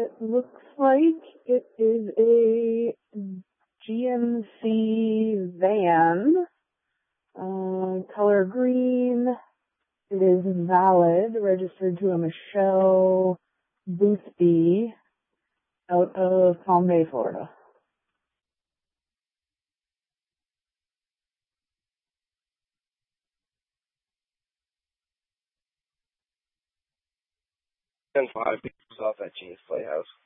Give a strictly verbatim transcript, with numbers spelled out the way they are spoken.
It looks like it is a G M C van, uh, color green. It is valid, registered to a Michelle Boothby out of Palm Bay, Florida. ten five off at Genius Playhouse.